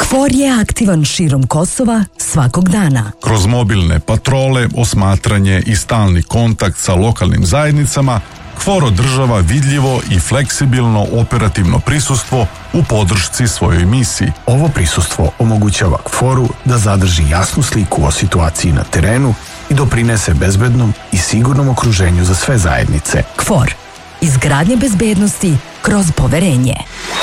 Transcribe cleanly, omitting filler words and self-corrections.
KFOR je aktivan širom Kosova svakog dana. Kroz mobilne patrole, osmatranje i stalni kontakt sa lokalnim zajednicama, KFOR održava vidljivo i fleksibilno operativno prisustvo u podršci svojoj misiji. Ovo prisustvo omogućava KFOR-u da zadrži jasnu sliku o situaciji na terenu i doprinese bezbednom i sigurnom okruženju za sve zajednice. KFOR. Izgradnja bezbednosti kroz poverenje.